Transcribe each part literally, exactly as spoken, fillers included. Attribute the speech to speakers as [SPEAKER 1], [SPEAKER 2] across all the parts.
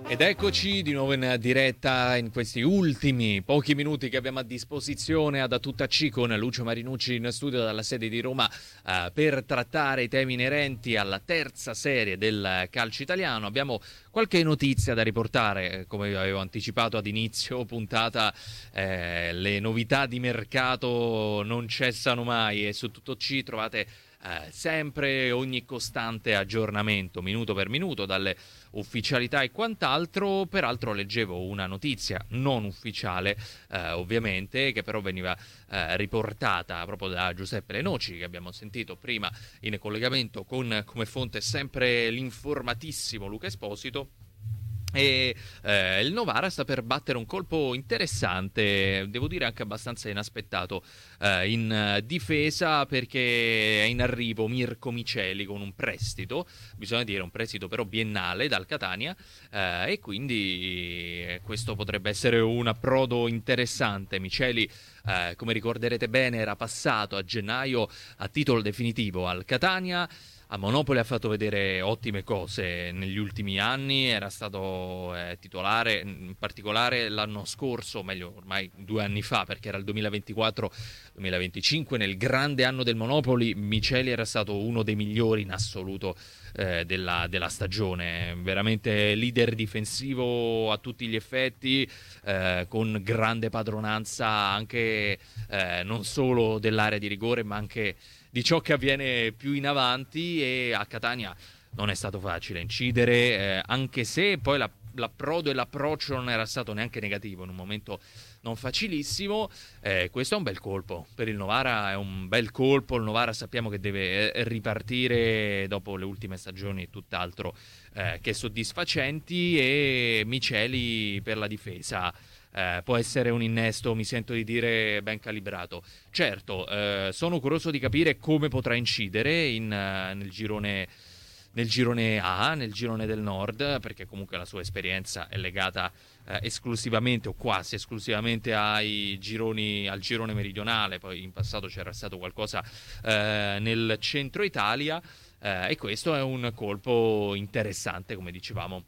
[SPEAKER 1] Ed eccoci di nuovo in diretta in questi ultimi pochi minuti che abbiamo a disposizione ad A Tutta C con Lucio Marinucci in studio dalla sede di Roma eh, per trattare i temi inerenti alla terza serie del calcio italiano. Abbiamo qualche notizia da riportare, come avevo anticipato ad inizio puntata, eh, le novità di mercato non cessano mai e su Tutto C trovate Eh, sempre ogni costante aggiornamento minuto per minuto dalle ufficialità e quant'altro. Peraltro leggevo una notizia non ufficiale eh, ovviamente, che però veniva eh, riportata proprio da Giuseppe Lenoci, che abbiamo sentito prima in collegamento con come fonte sempre l'informatissimo Luca Esposito. E eh, il Novara sta per battere un colpo interessante, devo dire anche abbastanza inaspettato, eh, in uh, difesa, perché è in arrivo Mirko Miceli con un prestito, bisogna dire un prestito però biennale dal Catania, eh, e quindi eh, questo potrebbe essere un approdo interessante. Miceli, eh, come ricorderete bene, era passato a gennaio a titolo definitivo al Catania. A Monopoli ha fatto vedere ottime cose negli ultimi anni, era stato eh, titolare in particolare l'anno scorso, o meglio ormai due anni fa, perché era il duemilaventiquattro duemilaventicinque, nel grande anno del Monopoli Miceli era stato uno dei migliori in assoluto eh, della, della stagione, veramente leader difensivo a tutti gli effetti, eh, con grande padronanza anche eh, non solo dell'area di rigore ma anche di ciò che avviene più in avanti. E a Catania non è stato facile incidere, eh, anche se poi la, l'approdo e l'approccio non era stato neanche negativo in un momento non facilissimo. Eh, questo è un bel colpo per il Novara, è un bel colpo. Il Novara sappiamo che deve ripartire dopo le ultime stagioni tutt'altro eh, che soddisfacenti, e Miceli per la difesa Eh, può essere un innesto, mi sento di dire, ben calibrato. Certo, eh, sono curioso di capire come potrà incidere in, uh, nel girone nel girone A, nel girone del Nord, perché comunque la sua esperienza è legata eh, esclusivamente o quasi esclusivamente ai gironi, al girone meridionale. Poi in passato c'era stato qualcosa eh, nel centro Italia, eh, e questo è un colpo interessante, come dicevamo,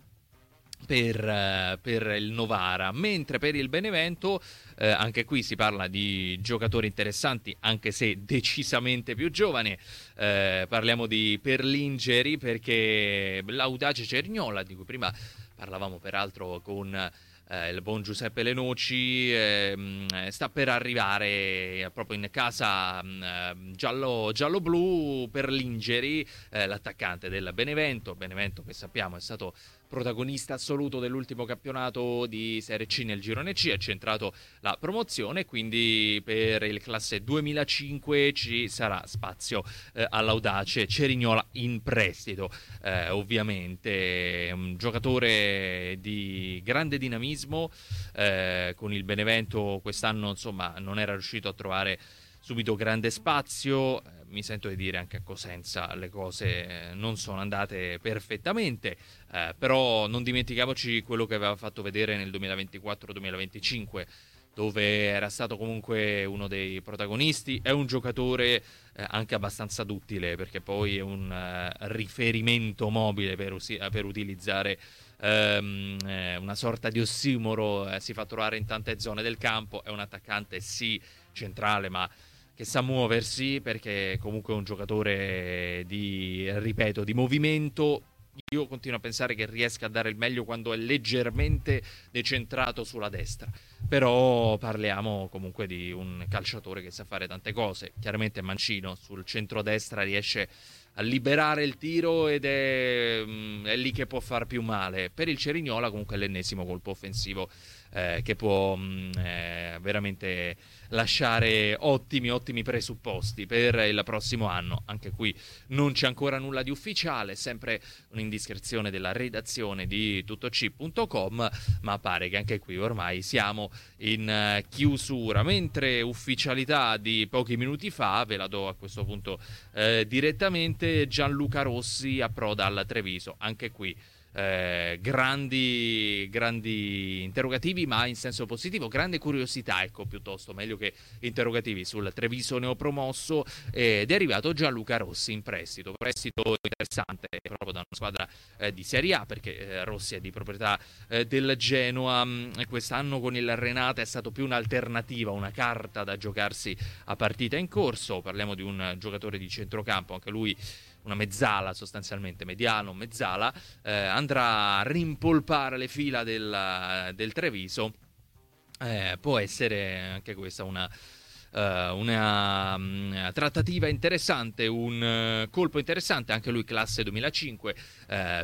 [SPEAKER 1] Per, uh, per il Novara. Mentre per il Benevento eh, anche qui si parla di giocatori interessanti, anche se decisamente più giovani. Eh, parliamo di Perlingeri, perché l'Audace Cerignola, di cui prima parlavamo peraltro con eh, il buon Giuseppe Lenoci, eh, sta per arrivare proprio in casa eh, giallo, giallo-blu. Perlingeri, eh, l'attaccante del Benevento Benevento che sappiamo è stato protagonista assoluto dell'ultimo campionato di Serie C nel girone C, ha centrato la promozione, quindi per il classe duemilacinque ci sarà spazio eh, all'Audace Cerignola in prestito. Eh, ovviamente un giocatore di grande dinamismo, eh, con il Benevento quest'anno insomma non era riuscito a trovare subito grande spazio. Eh, mi sento di dire anche a Cosenza le cose non sono andate perfettamente, eh, però non dimentichiamoci quello che aveva fatto vedere nel duemilaventiquattro duemilaventicinque, dove era stato comunque uno dei protagonisti. È un giocatore eh, anche abbastanza duttile, perché poi è un uh, riferimento mobile, per, usi- per utilizzare um, eh, una sorta di ossimoro, eh, si fa trovare in tante zone del campo. È un attaccante sì centrale, ma che sa muoversi, perché comunque è un giocatore di, ripeto, di movimento. Io continuo a pensare che riesca a dare il meglio quando è leggermente decentrato sulla destra, però parliamo comunque di un calciatore che sa fare tante cose. Chiaramente Mancino sul centrodestra riesce a liberare il tiro ed è, è lì che può far più male. Per il Cerignola comunque è l'ennesimo colpo offensivo eh, che può mh, eh, veramente lasciare ottimi ottimi presupposti per il prossimo anno. Anche qui non c'è ancora nulla di ufficiale, sempre un'indiscrezione della redazione di tuttoc punto com, ma pare che anche qui ormai siamo in chiusura. Mentre ufficialità di pochi minuti fa, ve la do a questo punto eh, direttamente, Gianluca Rossi approda al Treviso. Anche anche qui Eh, grandi, grandi interrogativi, ma in senso positivo, grande curiosità, ecco, piuttosto, meglio che interrogativi sul Treviso neopromosso. Ed è arrivato Gianluca Rossi in prestito, prestito interessante proprio da una squadra eh, di Serie A, perché eh, Rossi è di proprietà eh, del Genoa. E quest'anno con il Renate è stato più un'alternativa, una carta da giocarsi a partita in corso. Parliamo di un giocatore di centrocampo, anche lui una mezzala, sostanzialmente mediano, mezzala, eh, andrà a rimpolpare le fila del, del Treviso. Eh, può essere anche questa una, uh, una um, trattativa interessante, un uh, colpo interessante. Anche lui classe duemilacinque, uh,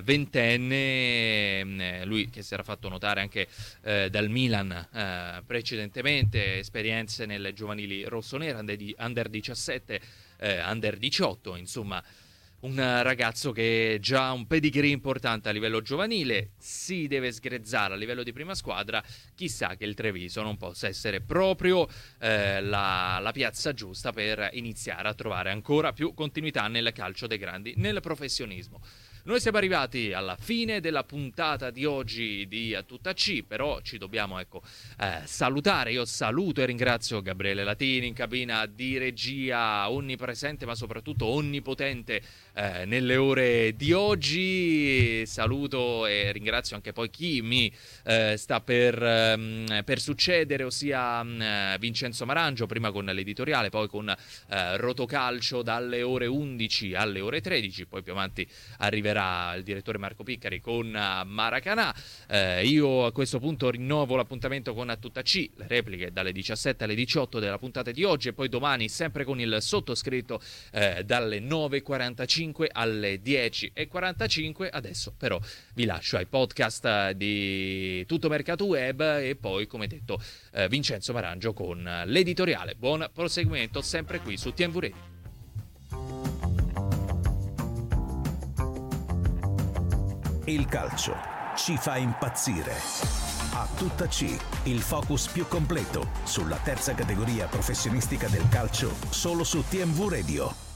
[SPEAKER 1] ventenne, uh, lui che si era fatto notare anche uh, dal Milan uh, precedentemente, esperienze nelle giovanili rossonere, under, under diciassette, uh, under diciotto, insomma un ragazzo che già ha un pedigree importante a livello giovanile, si deve sgrezzare a livello di prima squadra. Chissà che il Treviso non possa essere proprio eh, la, la piazza giusta per iniziare a trovare ancora più continuità nel calcio dei grandi, nel professionismo. Noi siamo arrivati alla fine della puntata di oggi di A Tutta C, però ci dobbiamo ecco eh, salutare. Io saluto e ringrazio Gabriele Latini in cabina di regia, onnipresente ma soprattutto onnipotente eh, nelle ore di oggi. Saluto e ringrazio anche poi chi mi eh, sta per, um, per succedere, ossia um, Vincenzo Marangio, prima con l'editoriale, poi con eh, Rotocalcio dalle ore undici alle ore tredici, poi più avanti arriverà il direttore Marco Piccari con Maracanà. Eh, io a questo punto rinnovo l'appuntamento con A Tutta C, le repliche dalle diciassette alle diciotto della puntata di oggi, e poi domani sempre con il sottoscritto eh, dalle nove e quarantacinque alle dieci e quarantacinque. Adesso però vi lascio ai podcast di Tutto Mercato Web e poi, come detto, eh, Vincenzo Marangio con l'editoriale. Buon proseguimento sempre qui su T M V Radio.
[SPEAKER 2] Il calcio ci fa impazzire. A Tutta C, il focus più completo sulla terza categoria professionistica del calcio, solo su T M V Radio.